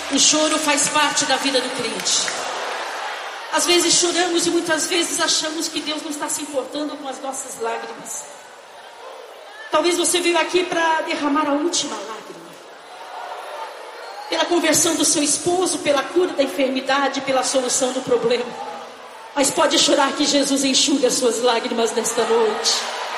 O choro faz parte da vida do crente. Às vezes choramos e muitas vezes achamos que Deus não está se importando com as nossas lágrimas. Talvez você veio aqui para derramar a última lágrima. Pela conversão do seu esposo, pela cura da enfermidade, pela solução do problema. Mas pode chorar que Jesus enxugue as suas lágrimas nesta noite.